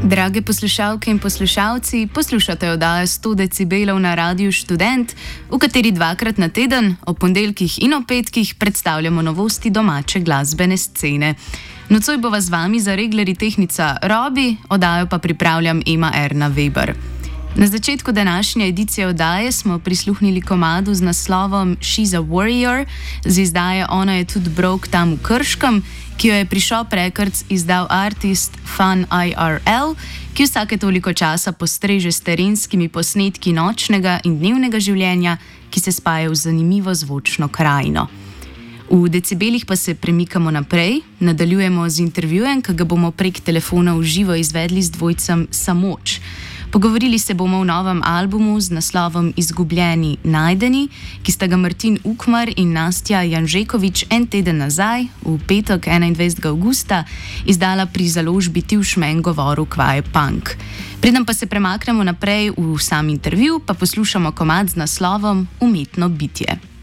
Drage poslušalke in poslušalci, poslušate oddajo 100 decibelov na Radiu Študent, v kateri dvakrat na teden, ob ponedeljkih in ob petkih, predstavljamo novosti domače glasbene scene. Nocoj bo z vami za reglerji tehnica Robi, oddajo pa pripravljam Ema Erna Weber. Na začetku današnje edicije oddaje smo prisluhnili komadu z naslovom She's a Warrior, z izdaje Ona je tudi brok tam v Krškem, ki jo je pri Shop Records izdal artist Fun IRL, ki vsake toliko časa postreže s terenskimi posnetki nočnega in dnevnega življenja, ki se spaja v zanimivo zvočno krajino. V decibelih pa se premikamo naprej, nadaljujemo z intervjujem, ki ga bomo prek telefona v živo izvedli z dvojcem Samoč. Pogovorili se bomo o novem albumu z naslovom Izgubljeni najdeni, ki sta ga Martin Ukmar in Nastja Janžekovič en teden nazaj, v petek 21. avgusta, izdala pri založbi Tivšmen govoru Kvaje Punk. Preden pa se premaknemo naprej v sam intervju, pa poslušamo komad z naslovom Umetno bitje.